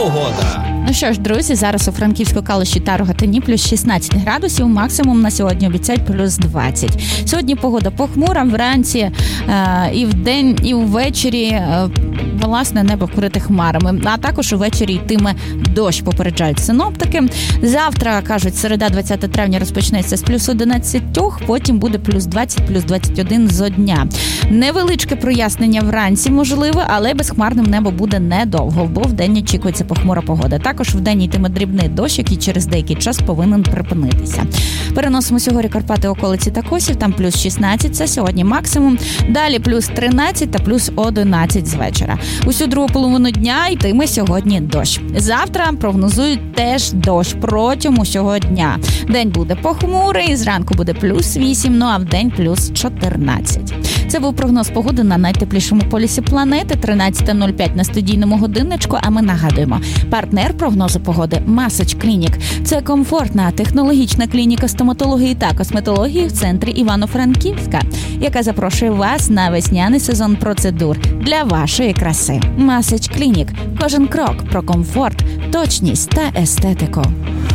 погода. Ну що ж, друзі, зараз у Франківську, Калуші та Рогатині плюс 16 градусів, максимум на сьогодні обіцяють плюс 20. Сьогодні погода похмура, вранці і вдень, і ввечері, власне, небо вкрите хмарами. А також увечері йтиме дощ, попереджають синоптики. Завтра, кажуть, середа 20 травня розпочнеться з плюс 11, потім буде плюс 20, плюс 21 зо дня. Невеличке прояснення вранці можливе, але безхмарним небо буде недовго, бо вдень очікується похмура погода. Також вдень йтиме дрібний дощ, який через деякий час повинен припинитися. Переносимося у горі Карпати, околиці та Косів, там плюс 16, це сьогодні максимум. Далі плюс 13 та плюс 11 з вечора. Усю другу половину дня йтиме сьогодні дощ. Завтра прогнозують теж дощ протягом усього дня. День буде похмурий, зранку буде плюс 8, ну а вдень плюс 14. Це був прогноз погоди на найтеплішому полюсі планети, 13:05 на студійному годинничку, а ми нагадуємо, партнер прогнозу погоди Масач Клінік. Це комфортна технологічна клініка стоматології та косметології в центрі Івано-Франківська, яка запрошує вас на весняний сезон процедур для вашої краси. Масач Клінік. Кожен крок про комфорт, точність та естетику.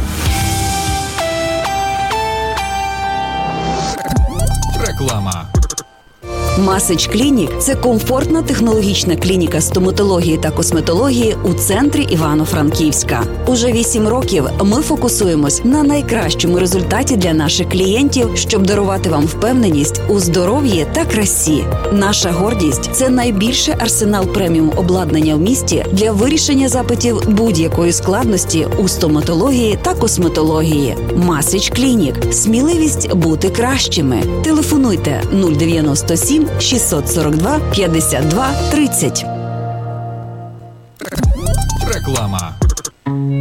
Реклама. Масач Клінік – це комфортна технологічна клініка стоматології та косметології у центрі Івано-Франківська. Уже 8 років ми фокусуємось на найкращому результаті для наших клієнтів, щоб дарувати вам впевненість у здоров'ї та красі. Наша гордість – це найбільший арсенал преміум обладнання в місті для вирішення запитів будь-якої складності у стоматології та косметології. Масач Клінік – сміливість бути кращими. Телефонуйте 097 642 52 30. Реклама.